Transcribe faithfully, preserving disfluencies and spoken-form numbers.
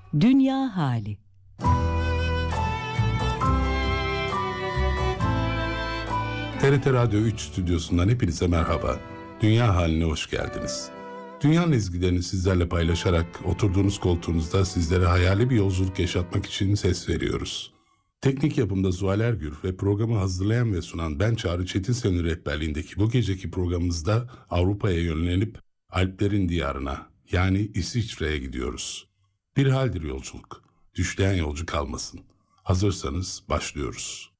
Dünya Hali. T R T Radyo üç stüdyosundan hepinize merhaba. Dünya Haline hoş geldiniz. Dünyanın ezgilerini sizlerle paylaşarak oturduğunuz koltuğunuzda sizlere hayali bir yolculuk yaşatmak için ses veriyoruz. Teknik yapımda Zuhal Ergür ve programı hazırlayan ve sunan ben Çağrı Çetinsen'in rehberliğindeki bu geceki programımızda Avrupa'ya yönlenip Alplerin diyarına, yani İsviçre'ye gidiyoruz. Bir haldir yolculuk, düşleyen yolcu kalmasın. Hazırsanız başlıyoruz.